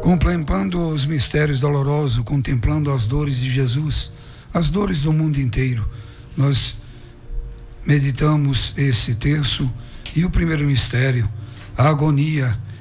Contemplando os mistérios dolorosos, contemplando as dores de Jesus, as dores do mundo inteiro, nós meditamos esse terço e o primeiro mistério, a agonia